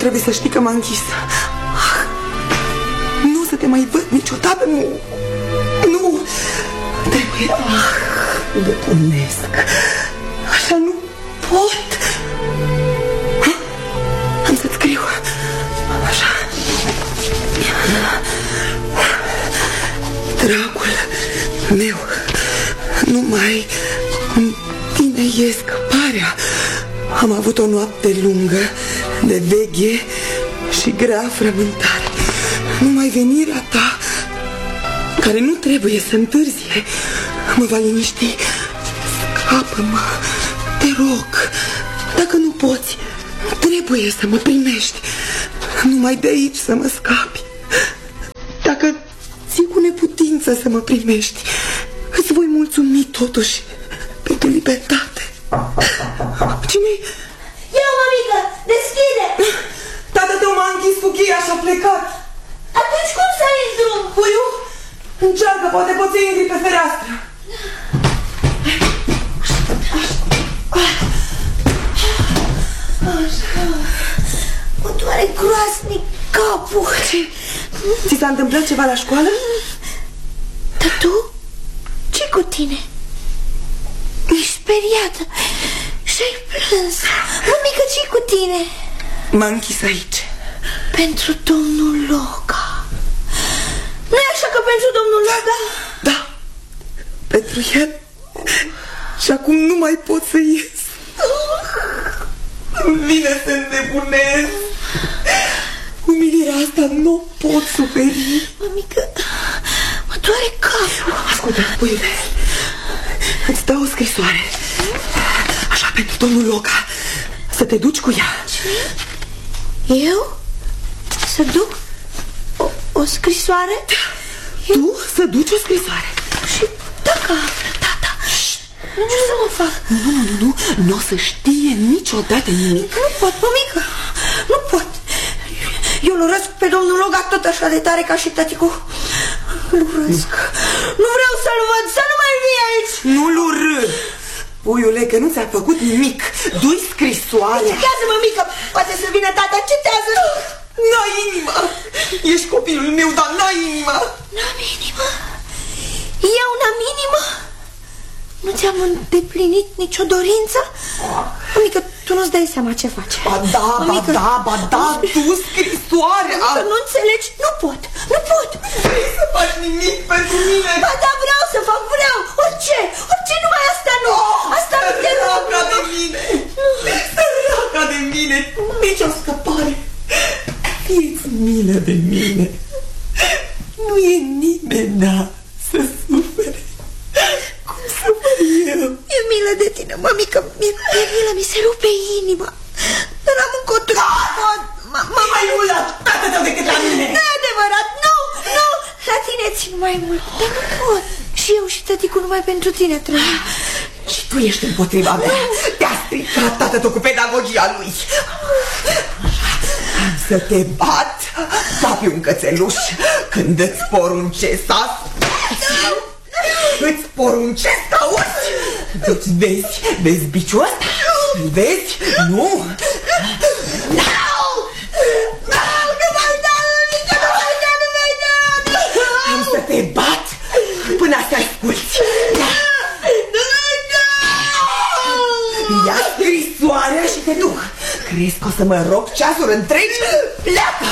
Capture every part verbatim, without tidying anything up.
trebuie să știi că m-a închis. Nu o să te mai văd niciodată, nu. Nu. Trebuie. Ah, îndăpunesc. Așa nu pot. Ha? Am să-ți scriu. Așa. Dragul meu, numai în tine e scăparea. Am avut o noapte lungă de veghe și grea frământare. Numai venirea ta, care nu trebuie să întârzie, mă va liniști. Scapă-mă, te rog. Dacă nu poți, trebuie să mă primești. Numai de aici să mă scapi. Dacă ții cu neputință să mă primești, îți voi mulțumi totuși pentru libertate. Cine-i? Eu, mămică, deschide! Tata tău m-a închis cu cheia și a plecat. Atunci cum să intru? Puiu, încearcă, poate poți să intri pe fereastră. Așa. Mă doare groaznic capul. Ce? Ți s-a întâmplat ceva la școală? Dar tu? Ce cu tine? Ești speriată și-ai plâns. Mămică, ce cu tine? M-a închis aici. Pentru domnul Loga. Nu-i așa că pentru domnul Loga? Da, pentru el. Și acum nu mai pot să ies. Îmi vine să îndebunesc. Umilirea asta nu pot suferi. Mămică, mă doare capul. Ascultă, puiule, îți dau o scrisoare. Așa, pentru domnul Loga. Să te duci cu ea. Ce? Eu? Să duc o, o scrisoare? Tu Eu? Să duci o scrisoare. Și dacă află tata, ce să mă fac? Nu, nu, nu, nu, nu o să știe niciodată nimic. Nu pot, mămică, nu pot. Eu îl urăsc pe domnul Loga tot așa de tare ca și tăticu. Îl urăsc. Nu vreau să-l văd, să nu mai vii aici. Nu-l urât. Puiule, că nu ți-a făcut nimic. Du-i scrisoarea. Citează, mămică, poate să vină tata, citează. N-ai inimă. Ești copilul meu, dar n-ai inimă. N-am inimă? Eu n-am inimă? Nu ți-am îndeplinit nicio dorință? Mămică, tu nu-ți dai seama ce faci. Ba da, mămică, ba da, ba da, tu scrisoarea. Mămică, nu înțelegi? Nu pot, nu pot. Nu vrei să faci nimic pentru mine. Ba da, vreau să fac, vreau. Orice, orice, numai asta nu. Asta nu te rog. Săraca de mine. Săraca de mine. Nici o scăpare. Fie-ți milă de mine. Nu e nimeni să sufere cum sufăr eu. E milă de tine, mămică. Mi-e milă, mi se rupe inima. Dar n-am încotro. Mai mult la tata tău decât la mine. Nu e adevărat, nu, nu. La tine țin mai mult, dar nu pot. Și eu și tăticul numai pentru tine trăim. Și tu ești împotriva mea. Te-a stricat tată tău cu pedagogia lui. Am să te bat ca pe un cățeluș când îți poruncesc asta. Îți poruncesc, auzi? Deci vezi, vezi biciul ăsta? Vezi? Nu? Am să te bat până să asculți. Ia scrisoarea și te duc. Crezi că o să mă rog ceasuri întregi? Pleacă!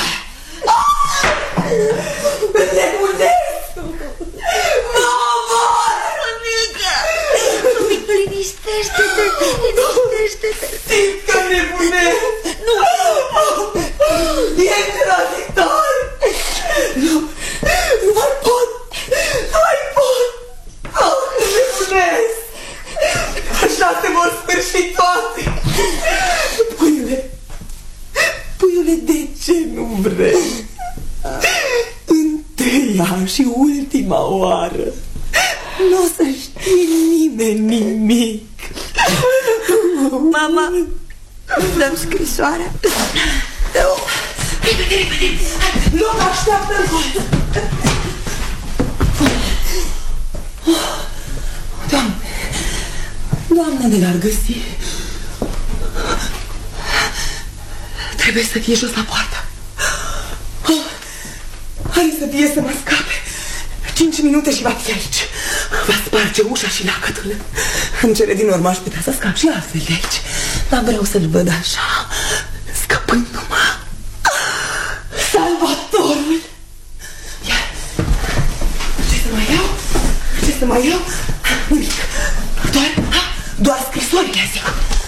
Nebunesc! Mă omor! Mămică! Mămică, liniștește-te! Liniștește-te! Simt că nebunesc! Nu! E îngrozitor! Nu! Nu mai pot! Nu mai pot! Oh, nebunesc! Așa se vor sfârși toate! Puiule! Puiule, de ce nu vrei? Întâia și ultima oară nu o să știe nimeni nimic. Mama, dăm scrisoarea. Dă-o. Repede, repede! Nu mă așteaptă încolo! Doamne! Doamne, de l-ar găsi! Trebuie să fie jos la poartă. Oh, hai să fie să mă scape. Cinci minute și va fi aici. Va sparge ușa și lacătul. În cele din urmă aș putea să scap și altfel de aici. Dar vreau să-l văd așa, scăpându-mă. Salvatorul! Ia, ce să mai iau? Ce să mai iau? Nimic. Doar, doar scrisorile, zic.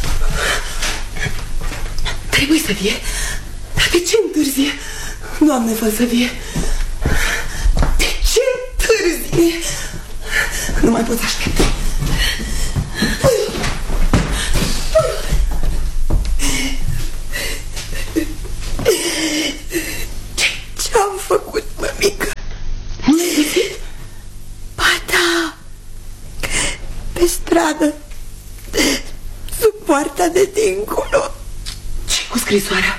Trebuie să fie. Dar de ce întârzie? Doamne, fă să fie. De ce întârzie? Nu mai pot aștepta. Ce-am făcut, mămică? Nu ai găsit? Ba da, pe stradă, sub poarta de dincolo. Ce cu scrisoarea?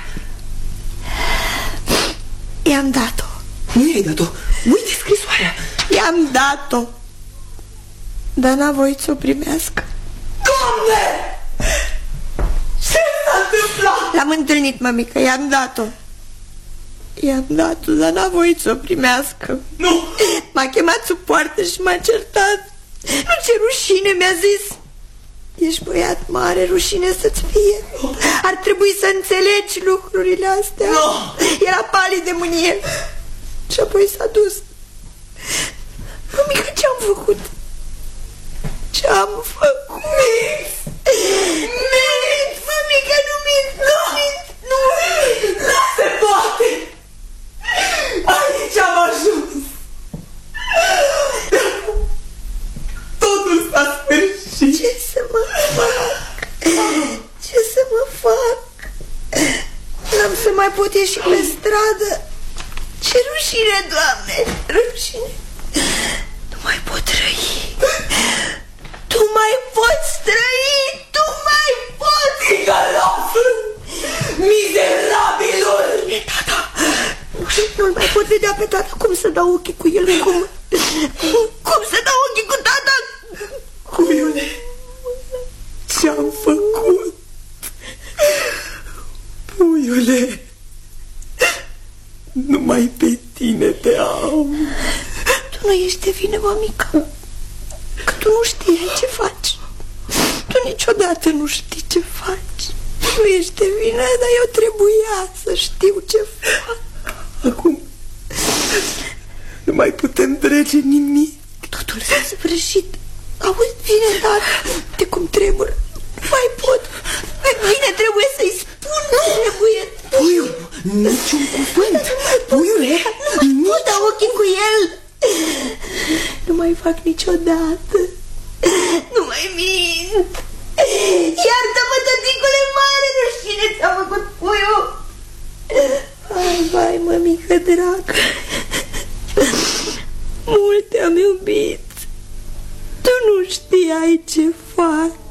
I-am dat-o. Nu i-ai dat-o? Uite scrisoarea. I-am dat-o, dar n-a voit să o primească. Doamne! Ce s-a întâmplat? L-am întâlnit, mămică, i-am dat-o. I-am dat-o, dar n-a voit să o primească. Nu! M-a chemat sub poartă și m-a certat. Nu, ce rușine, mi-a zis. Ești băiat mare, rușine să-ți fie. Ar trebui să înțelegi lucrurile astea. Era palid de mânie. Și apoi s-a dus. Mămică, ce-am făcut? Ce-am făcut? Mint! Mint! Mămică, nu mint! Nu mint! Nu! Nu se poate! Aici am ajuns! Totul s-a sfârșit! Ce să mă fac? Ce să mă fac? N-am să mai pot ieși pe stradă. Ce rușine, Doamne, rușine. Nu mai pot trăi. Tu mai poți trăi. Tu mai poți. Ticălosul, mizerabilul. Tata, nu-l mai pot vedea pe tata. Cum să dau ochii cu el? Cum, cum să dau ochii cu tata? Cuiule, ce-am făcut? Puiule, numai pe tine te am. Tu nu ești de vină, mămică, că tu nu știai ce faci. Tu niciodată nu știi ce faci. Nu ești de vină, dar eu trebuia să știu ce fac. Acum nu mai putem trece nimic. Totul s-a sfârșit. Auzi, vine, dar de cum tremur. Nu mai pot. Vine, trebuie să-i spun. Nu trebuie. Puiul, niciun cuvânt. Puiule, nu mai pot da ochii cu el. Nu mai fac niciodată. Nu mai mint. Iartă-mă, tăticule mare, rușine ți-a făcut puiul. Hai, vai, mămică dragă, mult te-am iubit. Tu nu știai ce faci.